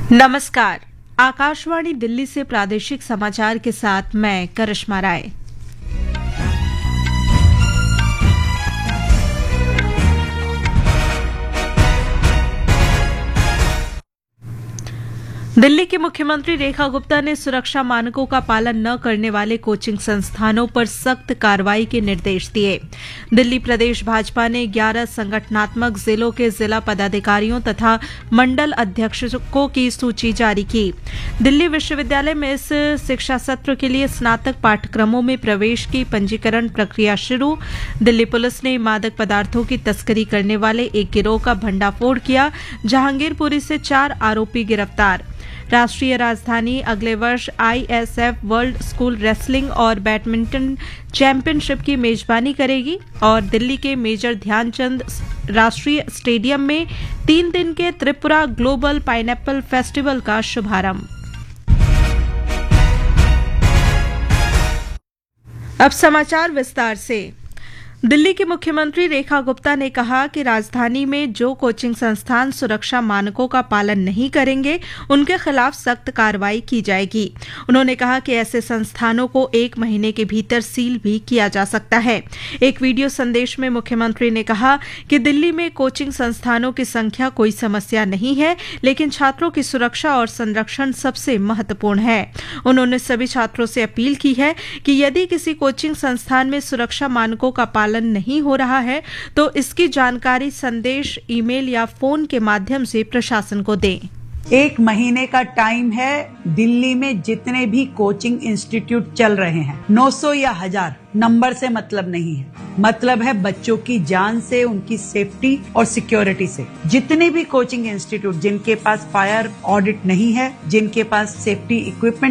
नमस्कार। आकाशवाणी दिल्ली से प्रादेशिक समाचार के साथ मैं करिश्मा राय। दिल्ली की मुख्यमंत्री रेखा गुप्ता ने सुरक्षा मानकों का पालन न करने वाले कोचिंग संस्थानों पर सख्त कार्रवाई के निर्देश दिए। दिल्ली प्रदेश भाजपा ने 11 संगठनात्मक जिलों के जिला पदाधिकारियों तथा मंडल अध्यक्षों की सूची जारी की। दिल्ली विश्वविद्यालय में इस शिक्षा सत्र के लिए स्नातक पाठ्यक्रमों में प्रवेश की पंजीकरण प्रक्रिया शुरू। दिल्ली पुलिस ने मादक पदार्थों की तस्करी करने वाले एक गिरोह का भंडाफोड़ किया। जहांगीरपुरी से 4 आरोपी गिरफ्तार। राष्ट्रीय राजधानी अगले वर्ष ISF वर्ल्ड स्कूल रेसलिंग और बैडमिंटन चैंपियनशिप की मेजबानी करेगी और दिल्ली के मेजर ध्यानचंद राष्ट्रीय स्टेडियम में 3 दिन के त्रिपुरा ग्लोबल पाइनएप्पल फेस्टिवल का शुभारंभ। अब समाचार विस्तार से। दिल्ली की मुख्यमंत्री रेखा गुप्ता ने कहा कि राजधानी में जो कोचिंग संस्थान सुरक्षा मानकों का पालन नहीं करेंगे उनके खिलाफ सख्त कार्रवाई की जाएगी। उन्होंने कहा कि ऐसे संस्थानों को 1 महीने के भीतर सील भी किया जा सकता है। एक वीडियो संदेश में मुख्यमंत्री ने कहा कि दिल्ली में कोचिंग संस्थानों की संख्या कोई समस्या नहीं है, लेकिन छात्रों की सुरक्षा और संरक्षण सबसे महत्वपूर्ण है। उन्होंने सभी छात्रों से अपील की है कि यदि किसी कोचिंग संस्थान में सुरक्षा मानकों का पालन नहीं हो रहा है तो इसकी जानकारी संदेश, ईमेल या फोन के माध्यम से प्रशासन को दें। 1 महीने का टाइम है। दिल्ली में जितने भी कोचिंग इंस्टीट्यूट चल रहे हैं, 900 या 1000, नंबर से मतलब नहीं है। मतलब है बच्चों की जान से, उनकी सेफ्टी और सिक्योरिटी से। जितने भी कोचिंग इंस्टीट्यूट जिनके पास फायर ऑडिट नहीं है, जिनके पास सेफ्टी इक्विपमेंट